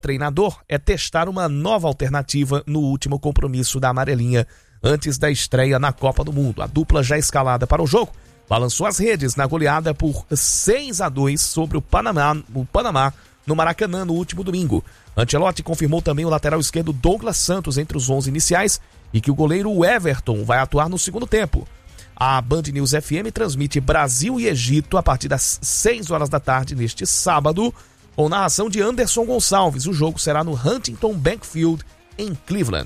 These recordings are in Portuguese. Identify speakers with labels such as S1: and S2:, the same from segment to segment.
S1: treinador é testar uma nova alternativa no último compromisso da amarelinha antes da estreia na Copa do Mundo. A dupla já escalada para o jogo balançou as redes na goleada por 6-2 sobre o Panamá no Maracanã no último domingo. Ancelotti confirmou também o lateral esquerdo Douglas Santos entre os 11 iniciais e que o goleiro Everton vai atuar no segundo tempo. A Band News FM transmite Brasil e Egito a partir das 6 horas da tarde neste sábado, com narração de Anderson Gonçalves. O jogo será no Huntington Bank Field, em Cleveland.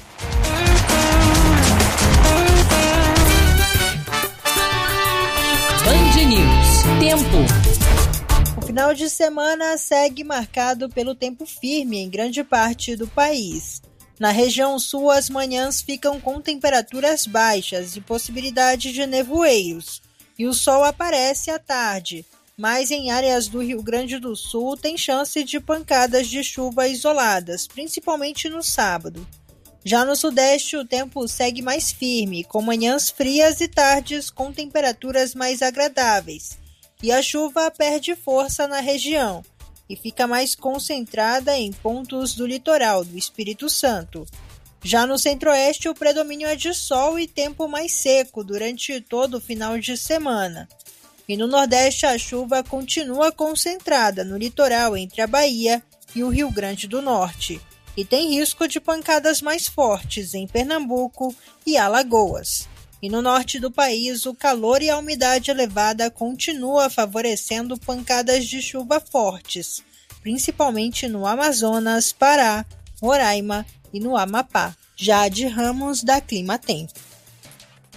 S2: Band News. Tempo.
S3: O final de semana segue marcado pelo tempo firme em grande parte do país. Na região sul, as manhãs ficam com temperaturas baixas e possibilidade de nevoeiros, e o sol aparece à tarde, mas em áreas do Rio Grande do Sul tem chance de pancadas de chuva isoladas, principalmente no sábado. Já no sudeste, o tempo segue mais firme, com manhãs frias e tardes com temperaturas mais agradáveis, e a chuva perde força na região e fica mais concentrada em pontos do litoral do Espírito Santo. Já no centro-oeste, o predomínio é de sol e tempo mais seco durante todo o final de semana. E no nordeste, a chuva continua concentrada no litoral entre a Bahia e o Rio Grande do Norte, e tem risco de pancadas mais fortes em Pernambuco e Alagoas. E no norte do país, o calor e a umidade elevada continua favorecendo pancadas de chuva fortes, principalmente no Amazonas, Pará, Roraima e no Amapá. Jade Ramos, da Climatempo.